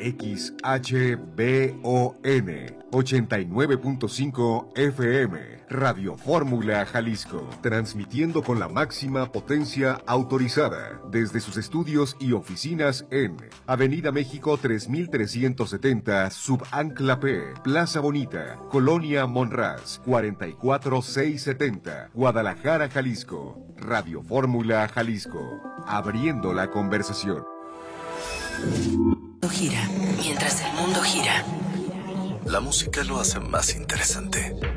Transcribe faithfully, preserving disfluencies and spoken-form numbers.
X H B O N ochenta y nueve punto cinco F M, Radio Fórmula Jalisco, transmitiendo con la máxima potencia autorizada desde sus estudios y oficinas en Avenida México tres mil trescientos setenta, Subancla P, Plaza Bonita, Colonia Monraz, cuarenta y cuatro mil seiscientos setenta, Guadalajara, Jalisco. Radio Fórmula Jalisco, abriendo la conversación. Gira, mientras el mundo gira. La música lo hace más interesante.